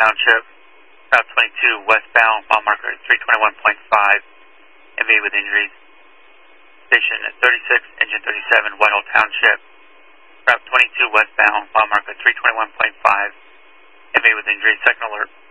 Township. Route 22 westbound, mile marker 321.5, MV with injuries. Station 36, engine 37, Whitehall Township. Route 22 westbound, mile marker 321.5, MV with injuries. Second alert.